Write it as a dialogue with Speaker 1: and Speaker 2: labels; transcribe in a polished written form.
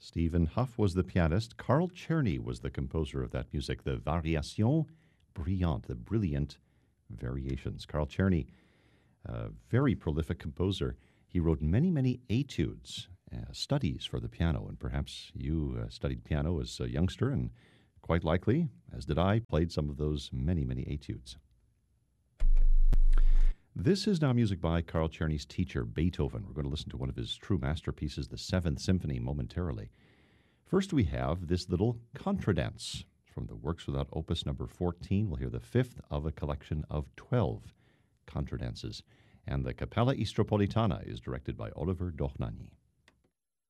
Speaker 1: Stephen Huff was the pianist. Carl Czerny was the composer of that music, the Variations Brillantes, the brilliant variations. Carl Czerny, a very prolific composer. He wrote many, many etudes, studies for the piano, and perhaps you studied piano as a youngster, and quite likely, as did I, played some of those many, many etudes. This is now music by Carl Czerny's teacher, Beethoven. We're going to listen to one of his true masterpieces, the Seventh Symphony, momentarily. First, we have this little contradance from the Works Without Opus number 14. We'll hear the fifth of a collection of 12 contradances. And the Capella Istropolitana is directed by Oliver Dochnani.